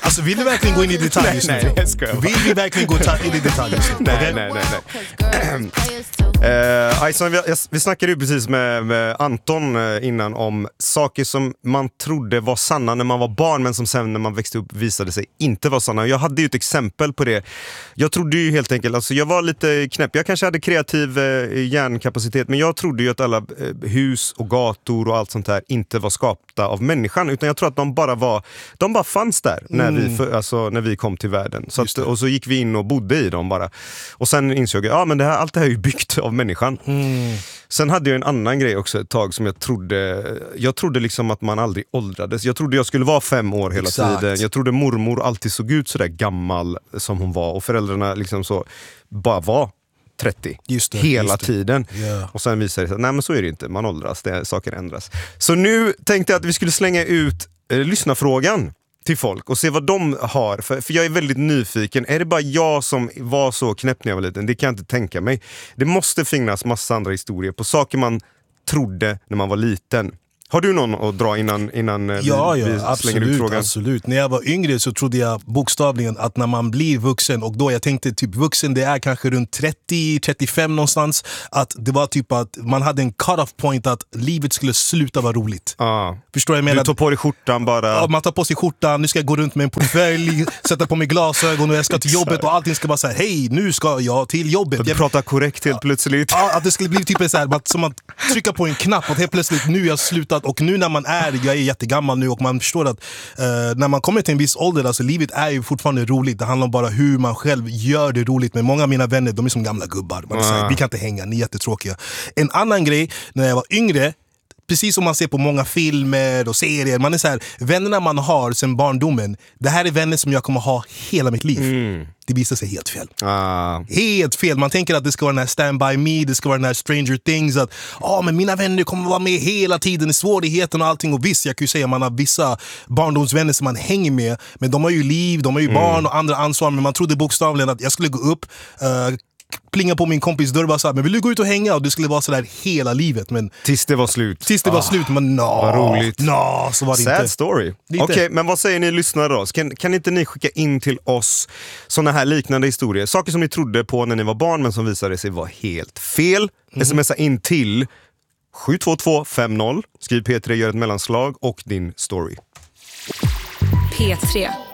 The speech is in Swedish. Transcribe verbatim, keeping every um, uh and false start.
Alltså vill du verkligen gå in i detalj just nu? Nej, jag skojar. Vill vi verkligen gå ta- in i detalj just nu? Nej, Okay? nej, nej, nej. Uh, Ison, vi, vi snackade ju precis med, med Anton uh, innan om saker som man trodde var sanna när man var barn, men som sen när man växte upp visade sig inte vara sanna. Jag hade ju ett exempel på det. Jag trodde ju helt enkelt, alltså jag var lite knäpp. Jag kanske hade kreativ uh, hjärnkapacitet, men jag trodde ju att alla uh, hus och gator och allt sånt här inte var skapta av människan, utan jag tror att de bara var, de bara fanns där när, mm. vi, för, alltså, när vi kom till världen. Så att, och så gick vi in och bodde i dem bara. Och sen insåg jag, ja men det här, allt det här är ju byggt av människan. Mm. Sen hade jag en annan grej också ett tag som jag trodde, jag trodde liksom att man aldrig åldrades. Jag trodde jag skulle vara fem år hela Exakt. tiden. Jag trodde mormor alltid såg ut så där gammal som hon var, och föräldrarna liksom så bara var trettio just det, hela just tiden. Yeah. Och sen visade det sig att nej, men så är det inte, man åldras, det, saker ändras. Så nu tänkte jag att vi skulle slänga ut eh, lyssnarfrågan till folk och se vad de har, för, för jag är väldigt nyfiken. Är det bara jag som var så knäpp när jag var liten? Det kan jag inte tänka mig. Det måste finnas massa andra historier på saker man trodde när man var liten. Har du någon att dra innan, innan ja, vi, ja, vi slänger absolut, ut frågan? Absolut. När jag var yngre så trodde jag bokstavligen att när man blir vuxen, och då jag tänkte typ vuxen, det är kanske runt trettio till trettiofem någonstans, att det var typ att man hade en cut-off point att livet skulle sluta vara roligt. Ah. Förstår jag? Du tar på dig skjortan bara. Ja, man tar på sig skjortan, nu ska jag gå runt med en portfölj, sätta på mig glasögon och jag ska till jobbet och allting ska vara så här: hej, nu ska jag till jobbet. Du jag pratar korrekt helt plötsligt. Ja, att det skulle bli typ så här, att, som att trycka på en knapp, att helt plötsligt nu har jag slutat, och nu när man är jag är jättegammal nu och man förstår att eh, när man kommer till en viss ålder, alltså livet är ju fortfarande roligt. Det handlar om bara hur man själv gör det roligt. Men många av mina vänner, de är som gamla gubbar. Man är så här, vi kan inte hänga, ni är jättetråkiga. En annan grej, när jag var yngre, precis som man ser på många filmer och serier, man är så här, vännerna man har sen barndomen, det här är vänner som jag kommer ha hela mitt liv. Mm. Det visar sig helt fel. Ah. Helt fel. Man tänker att det ska vara den här Stand By Me, det ska vara den här Stranger Things, att ah, men mina vänner kommer vara med hela tiden i svårigheten och allting. Och visst, jag kan ju säga att man har vissa barndomsvänner som man hänger med, men de har ju liv, de har ju mm. barn och andra ansvar, men man trodde bokstavligen att jag skulle gå upp, uh, plinga på min kompis dörr och bara så här, men vill du gå ut och hänga? Och det skulle vara så där hela livet, men tills det var slut. Tills det ah, var slut, men no, vad roligt. No, så var det Sad inte. Story. Okej, okay, men vad säger ni lyssnare då? Kan, kan inte ni skicka in till oss såna här liknande historier? Saker som ni trodde på när ni var barn men som visade sig vara helt fel. Mm. Smsa in till sju två två fem noll. Skriv P tre, gör ett mellanslag och din story. P tre